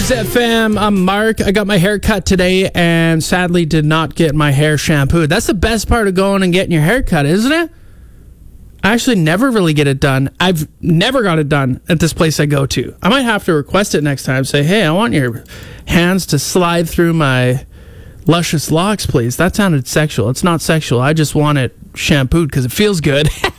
Kiss FM. I'm Mark. I got my hair cut today and sadly did not get my hair shampooed. That's the best part of going and getting your hair cut, isn't it? I actually never really get it done. I've never got it done at this place I go to. I might have to request it next time. Say, hey, I want your hands to slide through my luscious locks, please. That sounded sexual. It's not sexual. I just want it shampooed because it feels good.